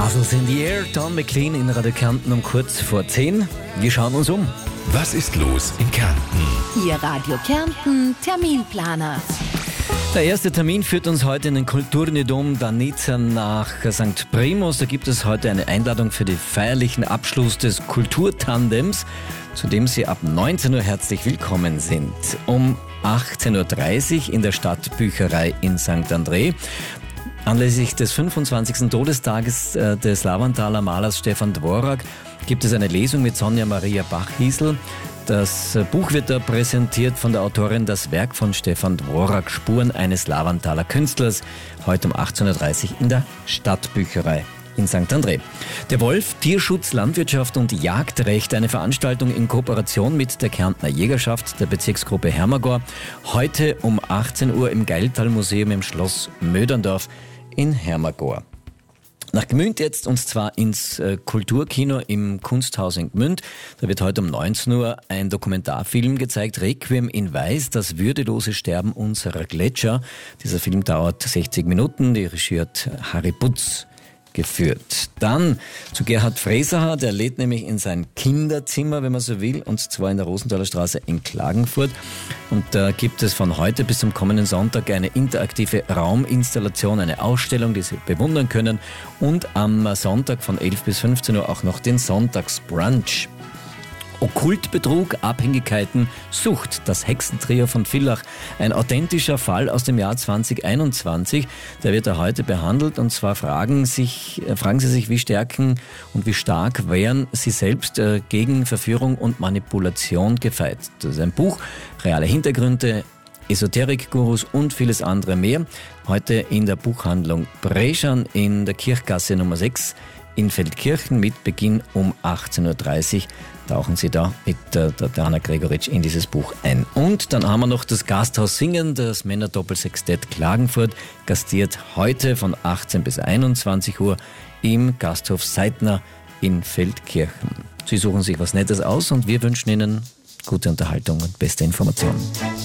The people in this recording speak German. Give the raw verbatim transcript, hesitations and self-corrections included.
Castles in the Air, Don McLean in Radio Kärnten um kurz vor zehn. Wir schauen uns um. Was ist los in Kärnten? Ihr Radio Kärnten Terminplaner. Der erste Termin führt uns heute in den Kulturni Dom Danica nach Sankt Primus. Da gibt es heute eine Einladung für den feierlichen Abschluss des Kulturtandems, zu dem Sie ab neunzehn Uhr herzlich willkommen sind. Um achtzehn Uhr dreißig in der Stadtbücherei in Sankt André. Anlässlich des fünfundzwanzigsten Todestages des Lavanthaler Malers Stefan Dvorak gibt es eine Lesung mit Sonja Maria Bachhiesl. Das Buch wird da präsentiert von der Autorin, das Werk von Stefan Dvorak, Spuren eines Lavanthaler Künstlers, heute um achtzehn Uhr dreißig in der Stadtbücherei in Sankt André. Der Wolf, Tierschutz, Landwirtschaft und Jagdrecht, eine Veranstaltung in Kooperation mit der Kärntner Jägerschaft der Bezirksgruppe Hermagor, heute um achtzehn Uhr im Geiltal-Museum im Schloss Möderndorf in Hermagor. Nach Gmünd jetzt, und zwar ins äh, Kulturkino im Kunsthaus in Gmünd. Da wird heute um neunzehn Uhr ein Dokumentarfilm gezeigt, Requiem in Weiß, das würdelose Sterben unserer Gletscher. Dieser Film dauert sechzig Minuten, die Regie hat Harry Putz geführt. Dann zu Gerhard Fresacher, der lädt nämlich in sein Kinderzimmer, wenn man so will, und zwar in der Rosenthaler Straße in Klagenfurt. Und da gibt es von heute bis zum kommenden Sonntag eine interaktive Rauminstallation, eine Ausstellung, die Sie bewundern können, und am Sonntag von elf bis fünfzehn Uhr auch noch den Sonntagsbrunch. Okkultbetrug, Abhängigkeiten, Sucht, das Hexentrio von Villach. Ein authentischer Fall aus dem Jahr zwanzig einundzwanzig, der wird da heute behandelt, und zwar fragen, sich, fragen Sie sich, wie stärken und wie stark wären Sie selbst äh, gegen Verführung und Manipulation gefeit. Das ist ein Buch, reale Hintergründe, Esoterik-Gurus und vieles andere mehr. Heute in der Buchhandlung Breschan in der Kirchgasse Nummer sechs in Feldkirchen mit Beginn um achtzehn Uhr dreißig. Tauchen Sie da mit der, der Dana Gregoritsch in dieses Buch ein. Und dann haben wir noch das Gasthaus Singen, das Männerdoppelsextett Klagenfurt, gastiert heute von achtzehn bis einundzwanzig Uhr im Gasthof Seidner in Feldkirchen. Sie suchen sich was Nettes aus und wir wünschen Ihnen gute Unterhaltung und beste Informationen.